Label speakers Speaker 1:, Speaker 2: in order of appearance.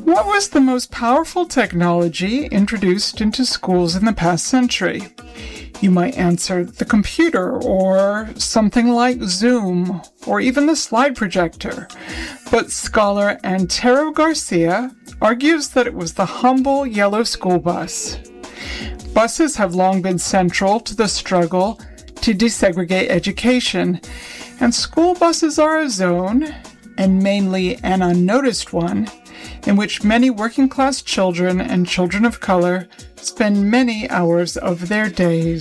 Speaker 1: What was the most powerful technology introduced into schools in the past century? You might answer the computer, or something like Zoom, or even the slide projector. But scholar Antero Garcia argues that it was the humble yellow school bus. Buses have long been central to the struggle to desegregate education, and school buses are a zone, and mainly an unnoticed one, in which many working-class children and children of color spend many hours of their days.